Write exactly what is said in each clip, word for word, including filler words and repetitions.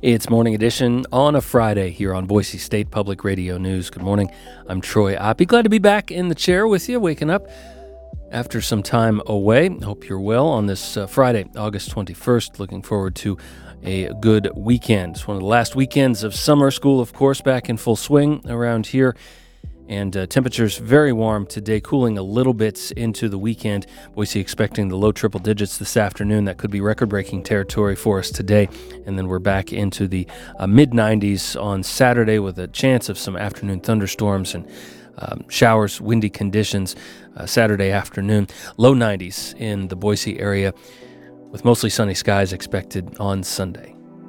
It's Morning Edition on a Friday here on Boise State Public Radio News. Good morning. I'm Troy Oppie. Glad to be back in the chair with you, waking up after some time away. Hope you're well on this uh, Friday, August twenty-first. Looking forward to a good weekend. It's one of the last weekends of summer school, of course, back in full swing around here. And uh, temperatures very warm today, cooling a little bit into the weekend. Boise expecting the low triple digits this afternoon. That could be record-breaking territory for us today. And then we're back into the uh, mid nineties on Saturday with a chance of some afternoon thunderstorms and um, showers, windy conditions uh, Saturday afternoon. Low nineties in the Boise area with mostly sunny skies expected on Sunday.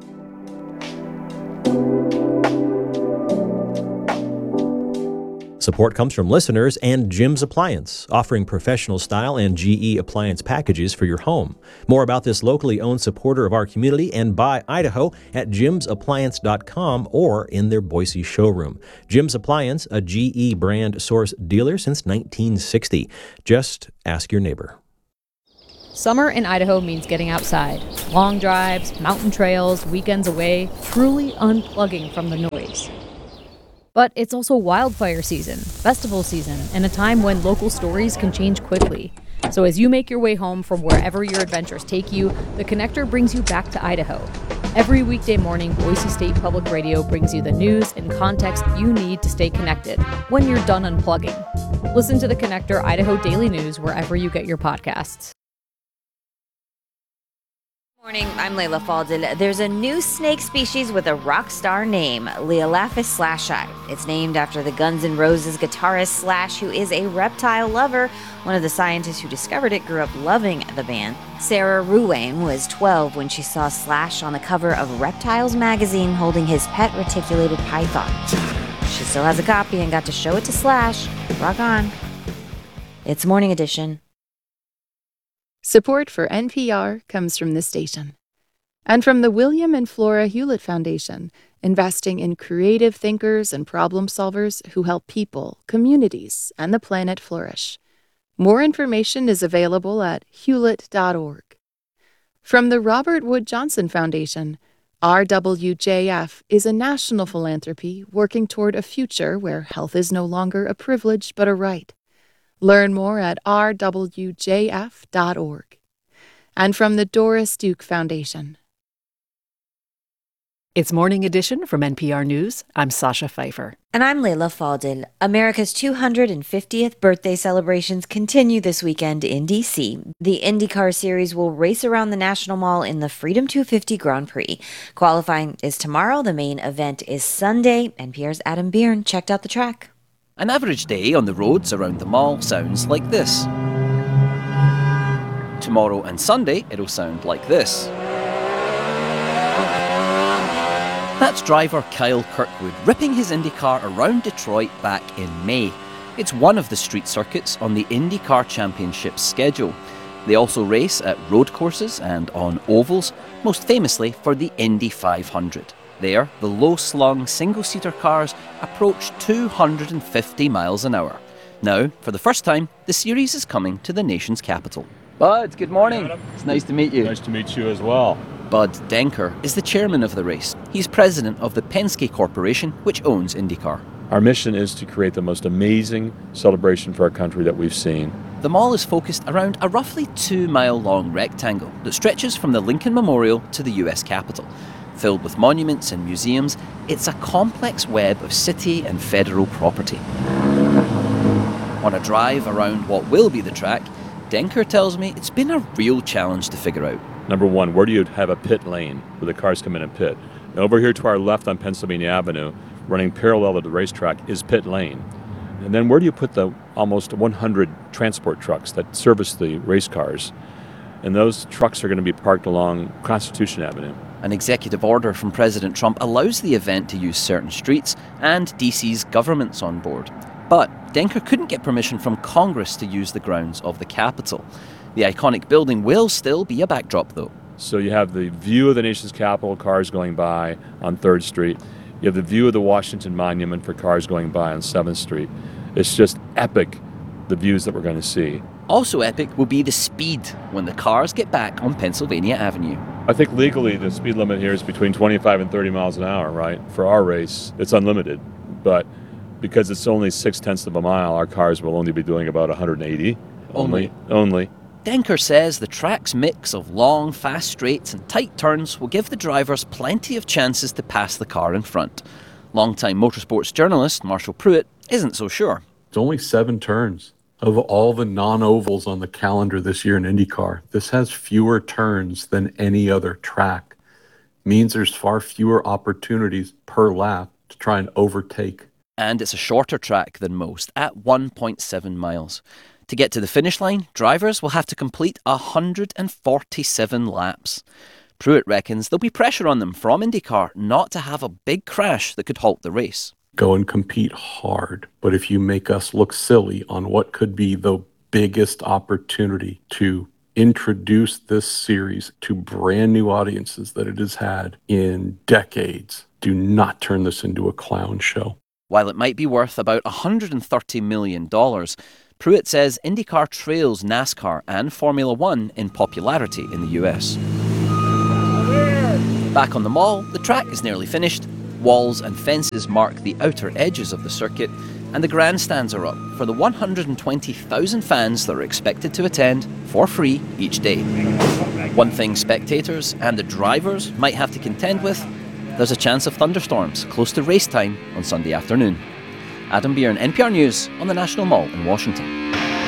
Support comes from listeners and Jim's Appliance, offering professional style and G E appliance packages for your home. More about this locally owned supporter of our community and by Idaho at jims appliance dot com or in their Boise showroom. Jim's Appliance, a G E brand source dealer since nineteen sixty. Just ask your neighbor. Summer in Idaho means getting outside. Long drives, mountain trails, weekends away, truly unplugging from the noise. But it's also wildfire season, festival season, and a time when local stories can change quickly. So as you make your way home from wherever your adventures take you, The Connector brings you back to Idaho. Every weekday morning, Boise State Public Radio brings you the news and context you need to stay connected when you're done unplugging. Listen to The Connector Idaho Daily News wherever you get your podcasts. Morning, I'm Layla Faldil. There's a new snake species with a rock star name, Leolaphus slashii. It's named after the Guns N' Roses guitarist Slash, who is a reptile lover. One of the scientists who discovered it grew up loving the band. Sarah Ruane was twelve when she saw Slash on the cover of Reptiles magazine holding his pet reticulated python. She still has a copy and got to show it to Slash. Rock on. It's Morning Edition. Support for N P R comes from this station and from the William and Flora Hewlett Foundation, investing in creative thinkers and problem solvers who help people, communities, and the planet flourish. More information is available at hewlett dot org. From the Robert Wood Johnson Foundation, R W J F is a national philanthropy working toward a future where health is no longer a privilege but a right. Learn more at r w j f dot org. And from the Doris Duke Foundation. It's Morning Edition from N P R News. I'm Sasha Pfeiffer. And I'm Layla Faldil. America's two hundred fiftieth birthday celebrations continue this weekend in D C. The IndyCar Series will race around the National Mall in the Freedom two fifty Grand Prix. Qualifying is tomorrow. The main event is Sunday. N P R's Adam Byrne checked out the track. An average day on the roads around the mall sounds like this. Tomorrow and Sunday, it'll sound like this. That's driver Kyle Kirkwood ripping his IndyCar around Detroit back in May. It's one of the street circuits on the IndyCar Championship schedule. They also race at road courses and on ovals, most famously for the Indy five hundred. There, the low-slung single-seater cars approach two hundred fifty miles an hour. Now, for the first time, the series is coming to the nation's capital. Bud, good morning. It's nice to meet you. Nice to meet you as well. Bud Denker is the chairman of the race. He's president of the Penske Corporation, which owns IndyCar. Our mission is to create the most amazing celebration for our country that we've seen. The mall is focused around a roughly two-mile-long rectangle that stretches from the Lincoln Memorial to the U S Capitol. Filled with monuments and museums, it's a complex web of city and federal property. On a drive around what will be the track, Denker tells me it's been a real challenge to figure out. Number one, where do you have a pit lane where the cars come in and pit? And over here to our left on Pennsylvania Avenue, running parallel to the racetrack, is pit lane. And then where do you put the almost one hundred transport trucks that service the race cars? And those trucks are going to be parked along Constitution Avenue. An executive order from President Trump allows the event to use certain streets, and D C's government's on board. But Denker couldn't get permission from Congress to use the grounds of the Capitol. The iconic building will still be a backdrop, though. So you have the view of the nation's capital, cars going by on third street. You have the view of the Washington Monument for cars going by on seventh street. It's just epic the views that we're going to see. Also epic will be the speed when the cars get back on Pennsylvania Avenue. I think legally the speed limit here is between twenty-five and thirty miles an hour, right? For our race, it's unlimited. But because it's only six-tenths of a mile, our cars will only be doing about one hundred eighty. Only. Only. Denker says the track's mix of long, fast straights and tight turns will give the drivers plenty of chances to pass the car in front. Longtime motorsports journalist Marshall Pruitt isn't so sure. It's only seven turns. Of all the non-ovals on the calendar this year in IndyCar, this has fewer turns than any other track. Means there's far fewer opportunities per lap to try and overtake. And it's a shorter track than most, at one point seven miles. To get to the finish line, drivers will have to complete one hundred forty-seven laps. Pruitt reckons there'll be pressure on them from IndyCar not to have a big crash that could halt the race. Go and compete hard, but if you make us look silly on what could be the biggest opportunity to introduce this series to brand new audiences that it has had in decades, do not turn this into a clown show. While it might be worth about one hundred thirty million dollars, Pruitt says IndyCar trails NASCAR and Formula One in popularity in the U S. Back on the mall, the track is nearly finished. Walls and fences mark the outer edges of the circuit, and the grandstands are up for the one hundred twenty thousand fans that are expected to attend for free each day. One thing spectators and the drivers might have to contend with, there's a chance of thunderstorms close to race time on Sunday afternoon. Adam Byrne, N P R News on the National Mall in Washington.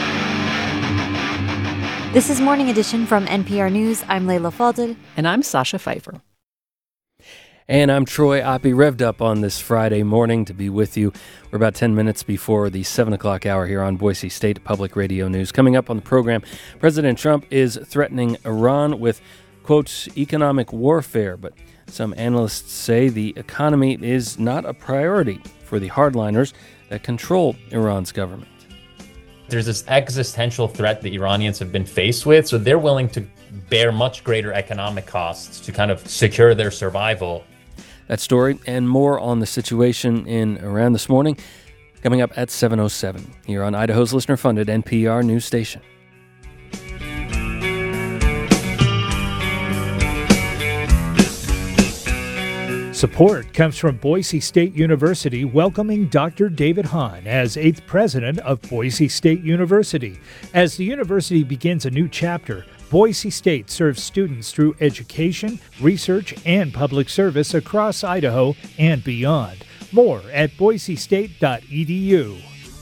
This is Morning Edition from N P R News. I'm Leila Fadel. And I'm Sasha Pfeiffer. And I'm Troy Oppie, revved up on this Friday morning to be with you. We're about ten minutes before the seven o'clock hour here on Boise State Public Radio News. Coming up on the program, President Trump is threatening Iran with, quote, economic warfare. But some analysts say the economy is not a priority for the hardliners that control Iran's government. There's this existential threat the Iranians have been faced with, so they're willing to bear much greater economic costs to kind of secure their survival. That story and more on the situation in Iran this morning coming up at seven oh seven here on Idaho's listener-funded N P R News Station. Support comes from Boise State University welcoming Doctor David Hahn as eighth president of Boise State University. As the university begins a new chapter, Boise State serves students through education, research, and public service across Idaho and beyond. More at boise state dot e d u.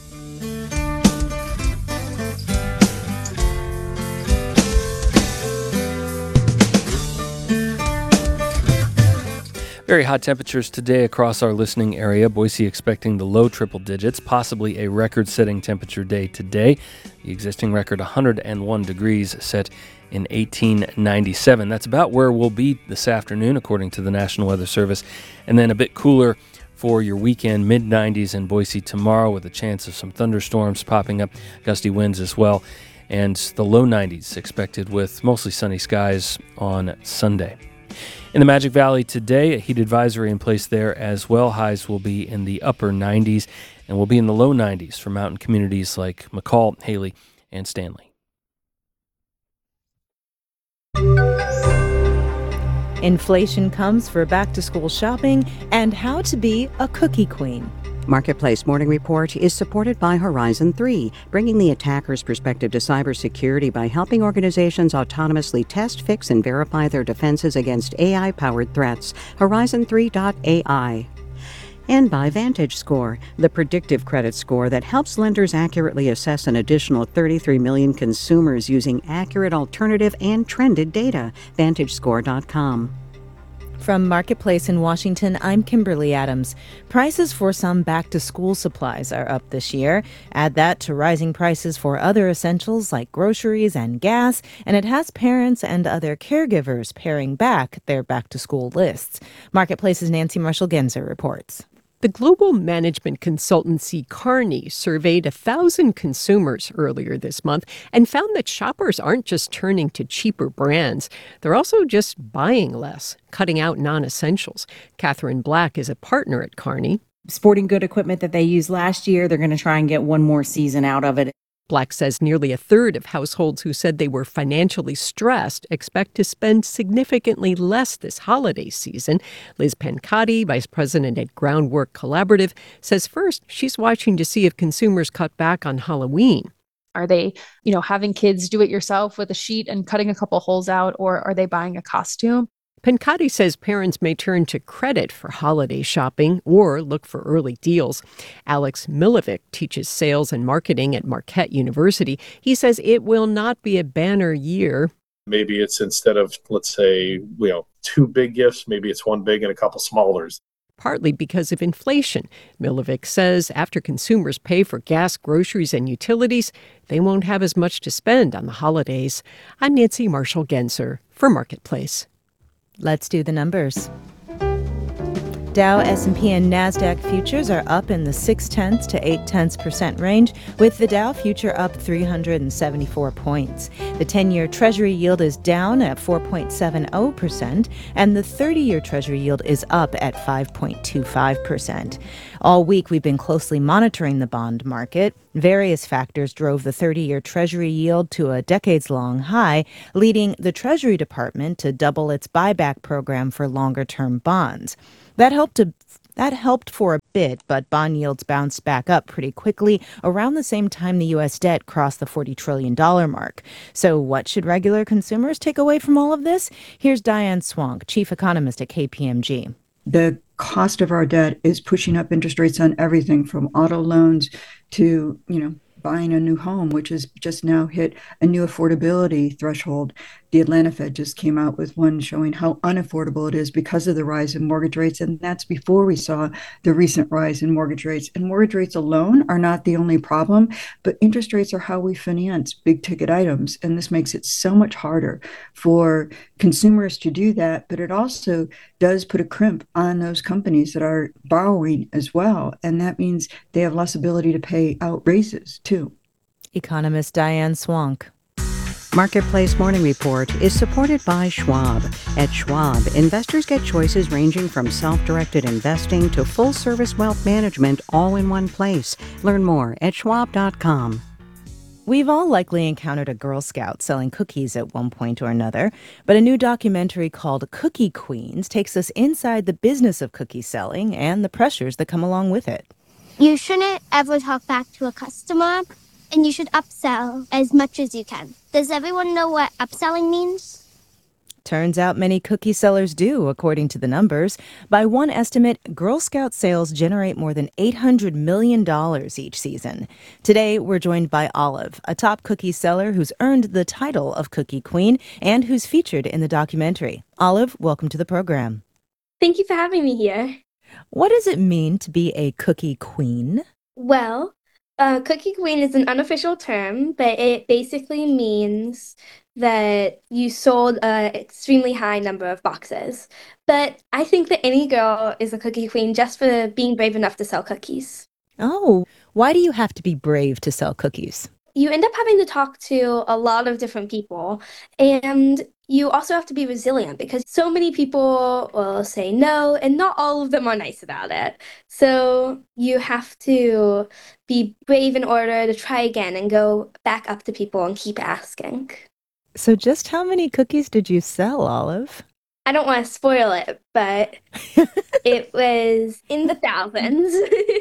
Very hot temperatures today across our listening area. Boise expecting the low triple digits, possibly a record-setting temperature day today. The existing record one hundred one degrees set in eighteen ninety-seven. That's about where we'll be this afternoon, according to the National Weather Service. And then a bit cooler for your weekend, mid nineties in Boise tomorrow with a chance of some thunderstorms popping up, gusty winds as well. And the low nineties expected with mostly sunny skies on Sunday. In the Magic Valley today, a heat advisory in place there as well. Highs will be in the upper nineties and will be in the low nineties for mountain communities like McCall, Haley, and Stanley. Inflation comes for back-to-school shopping and how to be a cookie queen. Marketplace Morning Report is supported by Horizon three, bringing the attacker's perspective to cybersecurity by helping organizations autonomously test, fix, and verify their defenses against A I-powered threats. Horizon three dot A I. And by VantageScore, the predictive credit score that helps lenders accurately assess an additional thirty-three million consumers using accurate alternative and trended data. Vantage Score dot com. From Marketplace in Washington, I'm Kimberly Adams. Prices for some back-to-school supplies are up this year. Add that to rising prices for other essentials like groceries and gas, and it has parents and other caregivers paring back their back-to-school lists. Marketplace's Nancy Marshall-Genzer reports. The global management consultancy Kearney surveyed one thousand consumers earlier this month and found that shoppers aren't just turning to cheaper brands. They're also just buying less, cutting out non-essentials. Catherine Black is a partner at Kearney. Sporting good equipment that they used last year, they're going to try and get one more season out of it. Black says nearly a third of households who said they were financially stressed expect to spend significantly less this holiday season. Liz Pancati, vice president at Groundwork Collaborative, says first she's watching to see if consumers cut back on Halloween. Are they, you know, having kids do it yourself with a sheet and cutting a couple holes out, or are they buying a costume? Pancati says parents may turn to credit for holiday shopping or look for early deals. Alex Milovic teaches sales and marketing at Marquette University. He says it will not be a banner year. Maybe it's instead of, let's say, you know, two big gifts, maybe it's one big and a couple smallers. Partly because of inflation. Milovic says after consumers pay for gas, groceries, and utilities, they won't have as much to spend on the holidays. I'm Nancy Marshall-Genzer for Marketplace. Let's do the numbers. Dow, S and P, and NASDAQ futures are up in the six tenths to eight tenths percent range, with the Dow future up three hundred seventy-four points. The ten-year Treasury yield is down at four point seven zero percent, and the thirty-year Treasury yield is up at five point two five percent. All week, we've been closely monitoring the bond market. Various factors drove the thirty-year Treasury yield to a decades-long high, leading the Treasury Department to double its buyback program for longer-term bonds. That helped to That helped for a bit, but bond yields bounced back up pretty quickly around the same time the U S debt crossed the forty trillion dollars mark. So what should regular consumers take away from all of this? Here's Diane Swonk, chief economist at K P M G. The cost of our debt is pushing up interest rates on everything from auto loans to, you know, buying a new home, which has just now hit a new affordability threshold. The Atlanta Fed just came out with one showing how unaffordable it is because of the rise in mortgage rates. And that's before we saw the recent rise in mortgage rates. And mortgage rates alone are not the only problem, but interest rates are how we finance big ticket items. And this makes it so much harder for consumers to do that. But it also does put a crimp on those companies that are borrowing as well. And that means they have less ability to pay out raises too. Economist Diane Swonk. Marketplace Morning Report is supported by Schwab. At Schwab, investors get choices ranging from self-directed investing to full-service wealth management all in one place. Learn more at schwab dot com. We've all likely encountered a Girl Scout selling cookies at one point or another, but a new documentary called Cookie Queens takes us inside the business of cookie selling and the pressures that come along with it. You shouldn't ever talk back to a customer, and you should upsell as much as you can. Does everyone know what upselling means? Turns out many cookie sellers do, according to the numbers. By one estimate, Girl Scout sales generate more than eight hundred million dollars each season. Today, we're joined by Olive, a top cookie seller who's earned the title of Cookie Queen and who's featured in the documentary. Olive, welcome to the program. Thank you for having me here. What does it mean to be a cookie queen? Well, uh, cookie queen is an unofficial term, but it basically means that you sold an extremely high number of boxes. But I think that any girl is a cookie queen just for being brave enough to sell cookies. Oh, why do you have to be brave to sell cookies? You end up having to talk to a lot of different people, and you also have to be resilient because so many people will say no, and not all of them are nice about it. So you have to be brave in order to try again and go back up to people and keep asking. So just how many cookies did you sell, Olive? I don't want to spoil it, but it was in the thousands.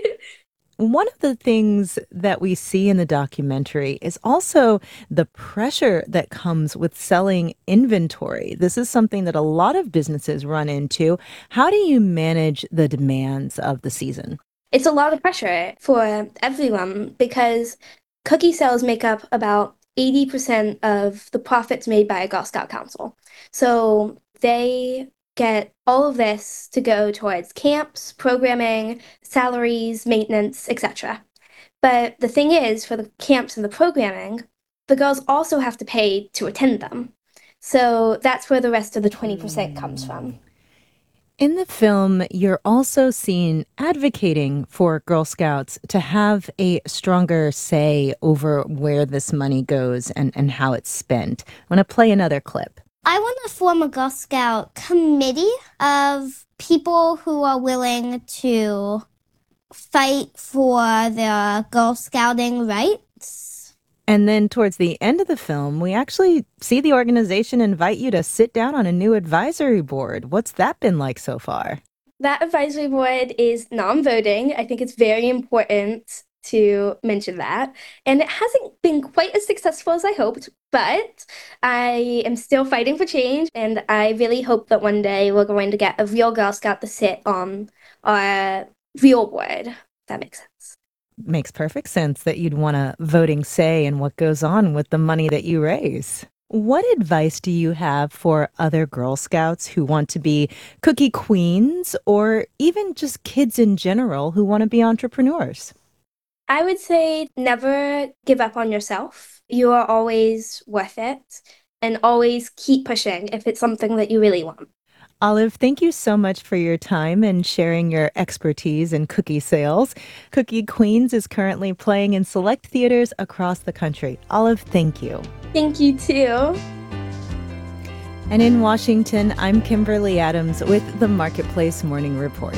One of the things that we see in the documentary is also the pressure that comes with selling inventory. This is something that a lot of businesses run into. How do you manage the demands of the season? It's a lot of pressure for everyone because cookie sales make up about eighty percent of the profits made by a Girl Scout Council. So they get all of this to go towards camps, programming, salaries, maintenance, et cetera. But the thing is, for the camps and the programming, the girls also have to pay to attend them. So that's where the rest of the twenty percent comes from. In the film, you're also seen advocating for Girl Scouts to have a stronger say over where this money goes and, and how it's spent. I want to play another clip. I want to form a Girl Scout committee of people who are willing to fight for their Girl Scouting rights. And then towards the end of the film, we actually see the organization invite you to sit down on a new advisory board. What's that been like so far? That advisory board is non-voting. I think it's very important to mention that. And it hasn't been quite as successful as I hoped, but I am still fighting for change. And I really hope that one day we're going to get a real Girl Scout to sit on our real board. If that makes sense. Makes perfect sense that you'd want a voting say in what goes on with the money that you raise. What advice do you have for other Girl Scouts who want to be cookie queens or even just kids in general who want to be entrepreneurs? I would say never give up on yourself. You are always worth it, and always keep pushing if it's something that you really want. Olive, thank you so much for your time and sharing your expertise in cookie sales. Cookie Queens is currently playing in select theaters across the country. Olive, thank you. Thank you too. And in Washington, I'm Kimberly Adams with the Marketplace Morning Report.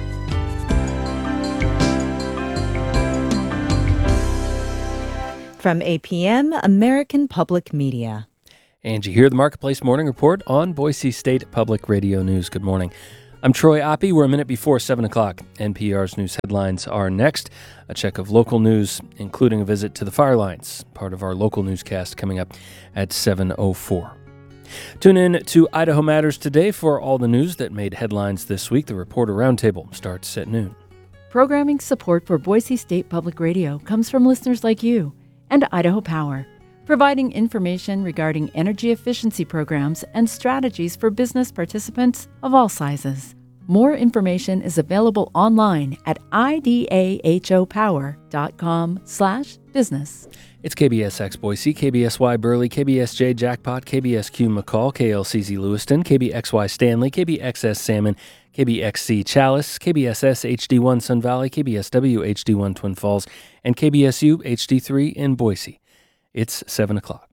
From A P M, American Public Media. And you hear the Marketplace Morning Report on Boise State Public Radio News. Good morning. I'm Troy Oppie. We're a minute before seven o'clock. N P R's news headlines are next. A check of local news, including a visit to the fire lines, part of our local newscast coming up at seven oh four. Tune in to Idaho Matters today for all the news that made headlines this week. The Reporter Roundtable starts at noon. Programming support for Boise State Public Radio comes from listeners like you and Idaho Power, providing information regarding energy efficiency programs and strategies for business participants of all sizes. More information is available online at idahopower.com slash business. It's K B S X Boise, K B S Y Burley, K B S J Jackpot, K B S Q McCall, K L C Z Lewiston, K B X Y Stanley, K B X S Salmon, K B X C Chalice, K B S S H D one Sun Valley, K B S W H D one Twin Falls, and K B S U H D three in Boise. It's seven o'clock.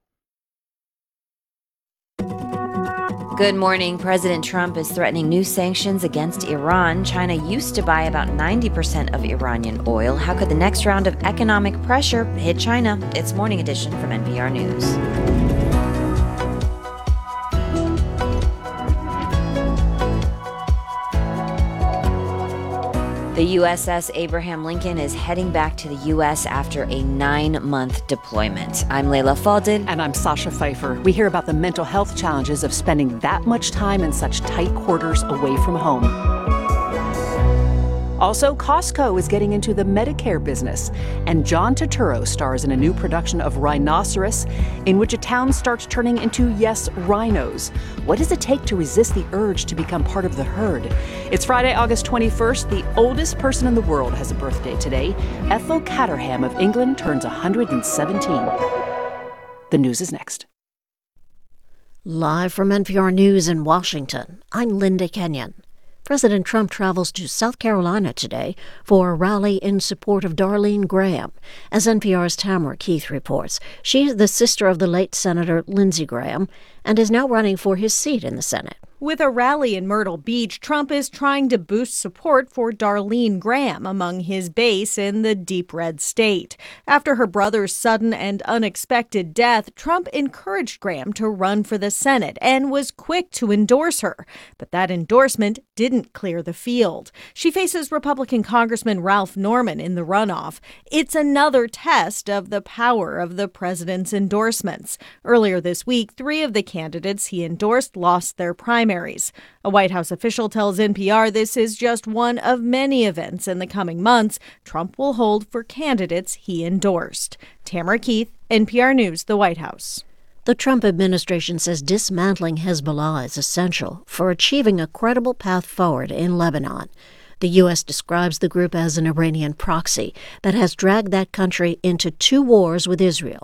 Good morning. President Trump is threatening new sanctions against Iran. China used to buy about ninety percent of Iranian oil. How could the next round of economic pressure hit China? It's Morning Edition from N P R News. The U S S Abraham Lincoln is heading back to the U S after a nine-month deployment. I'm Layla Faldin. And I'm Sasha Pfeiffer. We hear about the mental health challenges of spending that much time in such tight quarters away from home. Also, Costco is getting into the Medicare business, and John Turturro stars in a new production of Rhinoceros, in which a town starts turning into, yes, rhinos. What does it take to resist the urge to become part of the herd? It's Friday, August twenty-first. The oldest person in the world has a birthday today. Ethel Caterham of England turns one hundred seventeen. The news is next. Live from N P R News in Washington, I'm Linda Kenyon. President Trump travels to South Carolina today for a rally in support of Darlene Graham. As N P R's Tamara Keith reports, she is the sister of the late Senator Lindsey Graham and is now running for his seat in the Senate. With a rally in Myrtle Beach, Trump is trying to boost support for Darlene Graham among his base in the deep red state. After her brother's sudden and unexpected death, Trump encouraged Graham to run for the Senate and was quick to endorse her. But that endorsement didn't clear the field. She faces Republican Congressman Ralph Norman in the runoff. It's another test of the power of the president's endorsements. Earlier this week, three of the candidates he endorsed lost their primaries. A White House official tells N P R this is just one of many events in the coming months Trump will hold for candidates he endorsed. Tamara Keith, N P R News, the White House. The Trump administration says dismantling Hezbollah is essential for achieving a credible path forward in Lebanon. The U S describes the group as an Iranian proxy that has dragged that country into two wars with Israel.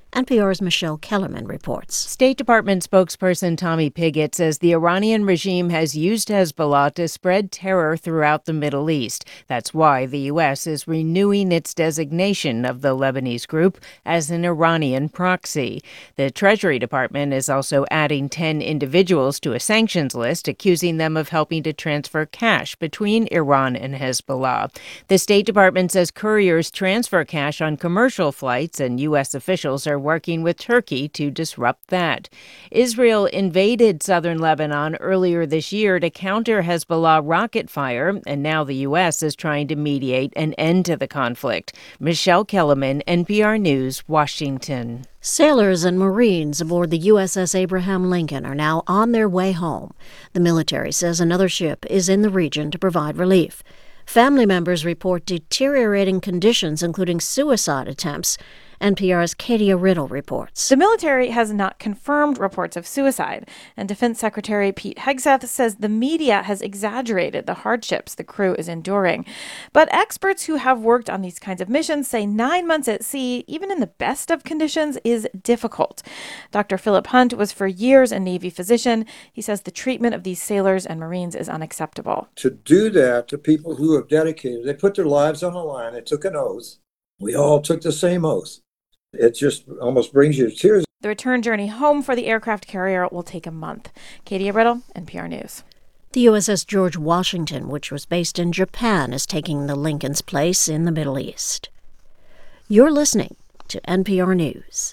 N P R's Michelle Kellerman reports. State Department spokesperson Tommy Pigott says the Iranian regime has used Hezbollah to spread terror throughout the Middle East. That's why the U S is renewing its designation of the Lebanese group as an Iranian proxy. The Treasury Department is also adding ten individuals to a sanctions list, accusing them of helping to transfer cash between Iran and Hezbollah. The State Department says couriers transfer cash on commercial flights, and U S officials are working with Turkey to disrupt that. Israel invaded southern Lebanon earlier this year to counter Hezbollah rocket fire, and now the U S is trying to mediate an end to the conflict. Michelle Kellerman, N P R News, Washington. Sailors and Marines aboard the U S S Abraham Lincoln are now on their way home. The military says another ship is in the region to provide relief. Family members report deteriorating conditions, including suicide attempts. N P R's Katia Riddle reports. The military has not confirmed reports of suicide, and Defense Secretary Pete Hegseth says the media has exaggerated the hardships the crew is enduring. But experts who have worked on these kinds of missions say nine months at sea, even in the best of conditions, is difficult. Doctor Philip Hunt was for years a Navy physician. He says the treatment of these sailors and Marines is unacceptable. To do that to people who have dedicated, they put their lives on the line, they took an oath. We all took the same oath. It just almost brings you to tears. The return journey home for the aircraft carrier will take a month. Katie Riddle, N P R News. The U S S George Washington, which was based in Japan, is taking the Lincoln's place in the Middle East. You're listening to N P R News.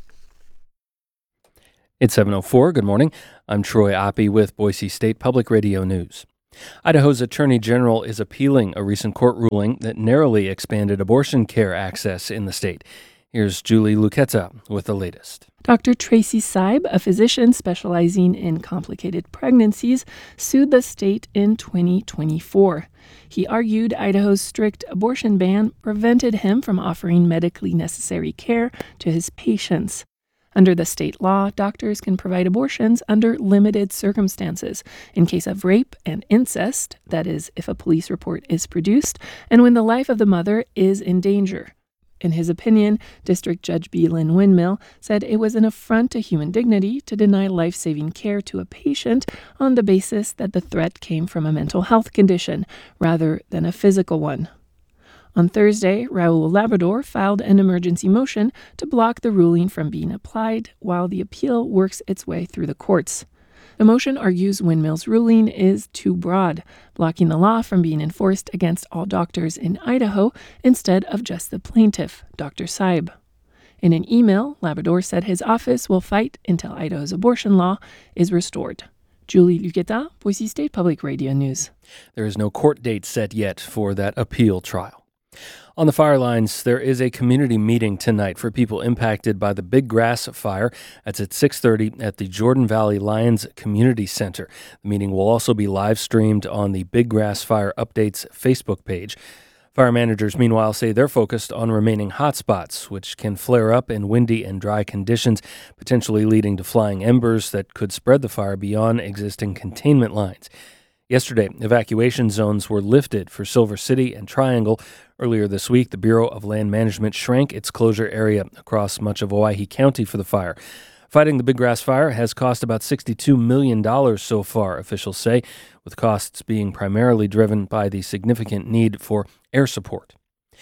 It's seven oh four. Good morning. I'm Troy Oppie with Boise State Public Radio News. Idaho's Attorney General is appealing a recent court ruling that narrowly expanded abortion care access in the state. Here's Julie Luquetta with the latest. Doctor Tracy Seib, a physician specializing in complicated pregnancies, sued the state in twenty twenty-four. He argued Idaho's strict abortion ban prevented him from offering medically necessary care to his patients. Under the state law, doctors can provide abortions under limited circumstances, in case of rape and incest, that is, if a police report is produced, and when the life of the mother is in danger. In his opinion, District Judge B. Lynn Windmill said it was an affront to human dignity to deny life-saving care to a patient on the basis that the threat came from a mental health condition rather than a physical one. On Thursday, Raul Labrador filed an emergency motion to block the ruling from being applied while the appeal works its way through the courts. The motion argues Windmill's ruling is too broad, blocking the law from being enforced against all doctors in Idaho instead of just the plaintiff, Doctor Seib. In an email, Labrador said his office will fight until Idaho's abortion law is restored. Julie Luquetta, Boise State Public Radio News. There is no court date set yet for that appeal trial. On the fire lines, there is a community meeting tonight for people impacted by the Big Grass Fire. That's at six thirty at the Jordan Valley Lions Community Center. The meeting will also be live streamed on the Big Grass Fire Updates Facebook page. Fire managers, meanwhile, say they're focused on remaining hotspots, which can flare up in windy and dry conditions, potentially leading to flying embers that could spread the fire beyond existing containment lines. Yesterday, evacuation zones were lifted for Silver City and Triangle. Earlier this week, the Bureau of Land Management shrank its closure area across much of Owyhee County for the fire. Fighting the Big Grass Fire has cost about sixty-two million dollars so far, officials say, with costs being primarily driven by the significant need for air support.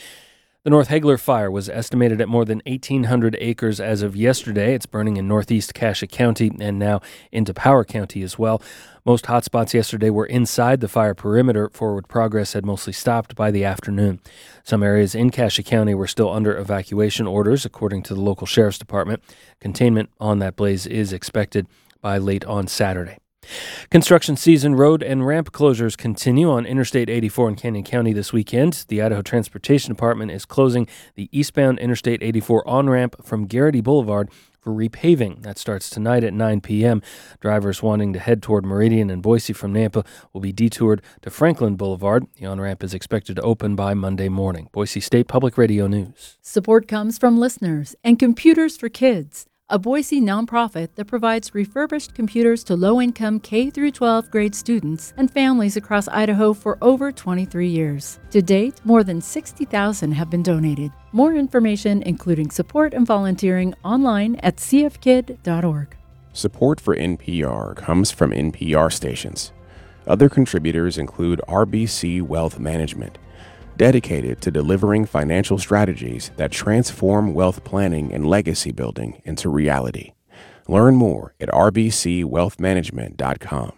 The North Hagler Fire was estimated at more than eighteen hundred acres as of yesterday. It's burning in northeast Cassia County and now into Power County as well. Most hotspots yesterday were inside the fire perimeter. Forward progress had mostly stopped by the afternoon. Some areas in Cassia County were still under evacuation orders, according to the local sheriff's department. Containment on that blaze is expected by late on Saturday. Construction season road and ramp closures continue on Interstate eighty-four in Canyon County this weekend. The Idaho Transportation Department is closing the eastbound Interstate eighty-four on-ramp from Garrity Boulevard for repaving. That starts tonight at nine p.m. Drivers wanting to head toward Meridian and Boise from Nampa will be detoured to Franklin Boulevard. The on-ramp is expected to open by Monday morning. Boise State Public Radio News. Support comes from listeners and Computers for Kids, a Boise nonprofit that provides refurbished computers to low-income K through twelve grade students and families across Idaho for over twenty-three years. To date, more than sixty thousand have been donated. More information, including support and volunteering, online at c f kid dot org. Support for N P R comes from N P R stations. Other contributors include R B C Wealth Management, dedicated to delivering financial strategies that transform wealth planning and legacy building into reality. Learn more at r b c wealth management dot com.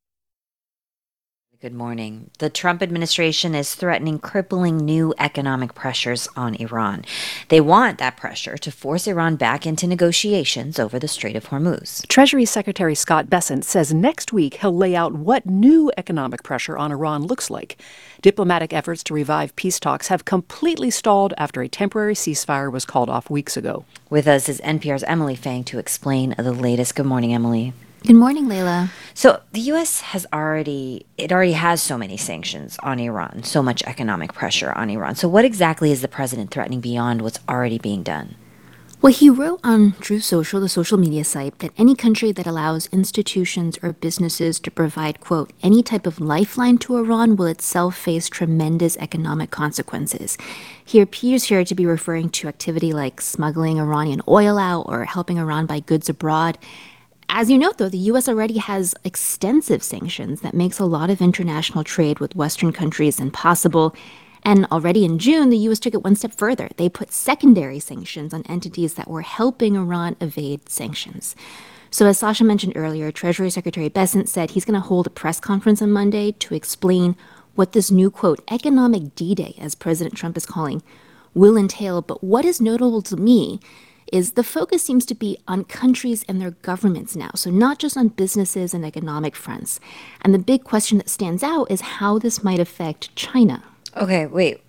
Good morning. The Trump administration is threatening crippling new economic pressures on Iran. They want that pressure to force Iran back into negotiations over the Strait of Hormuz. Treasury Secretary Scott Bessent says next week he'll lay out what new economic pressure on Iran looks like. Diplomatic efforts to revive peace talks have completely stalled after a temporary ceasefire was called off weeks ago. With us is N P R's Emily Fang to explain the latest. Good morning, Emily. Good morning, Layla. So the U S has already, it already has so many sanctions on Iran, so much economic pressure on Iran. So what exactly is the president threatening beyond what's already being done? Well, he wrote on Truth Social, the social media site, that any country that allows institutions or businesses to provide, quote, any type of lifeline to Iran will itself face tremendous economic consequences. He appears here to be referring to activity like smuggling Iranian oil out or helping Iran buy goods abroad. As you note, though, the U S already has extensive sanctions that makes a lot of international trade with Western countries impossible. And already in June, the U S took it one step further. They put secondary sanctions on entities that were helping Iran evade sanctions. So as Sasha mentioned earlier, Treasury Secretary Bessent said he's going to hold a press conference on Monday to explain what this new, quote, economic D-Day, as President Trump is calling, will entail. But what is notable to me is the focus seems to be on countries and their governments now, so not just on businesses and economic fronts. And the big question that stands out is how this might affect China. Okay, wait.